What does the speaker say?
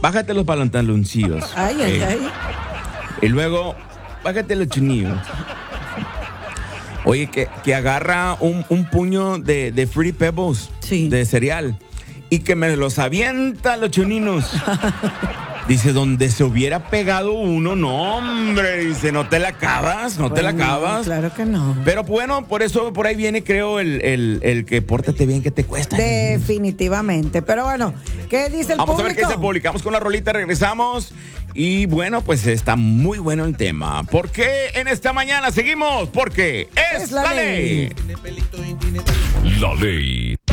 bájate los pantaloncillos. Ay, ay, ay. Y luego, bájate los chunillos. Oye, que agarra un puño de Fruity Pebbles, sí, de cereal, y que me los avienta los chuninos. Dice, donde se hubiera pegado uno, no, hombre, dice, no te la acabas, no te la acabas. Claro que no. Pero bueno, por eso, por ahí viene, creo, el que pórtate bien, que te cuesta. Definitivamente. Pero bueno, ¿qué dice el Vamos público? a ver qué dice el público. Vamos con la rolita, regresamos. Y bueno, pues está muy bueno el tema. ¿Por qué en esta mañana seguimos? Porque es la ley. La ley